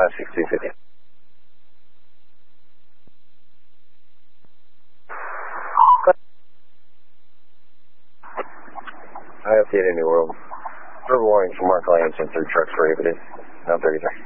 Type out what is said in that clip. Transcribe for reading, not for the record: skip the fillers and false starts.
6250. IFT at New World. River warning from Mark Lane, 10-3 trucks prohibited. 933.